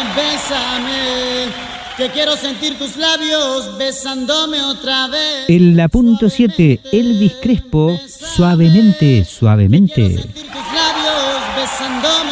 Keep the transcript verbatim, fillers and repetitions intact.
bésame, que quiero sentir tus labios besándome otra vez. En la punto siete, Elvis Crespo, suavemente, suavemente. Que quiero sentir tus labios besándome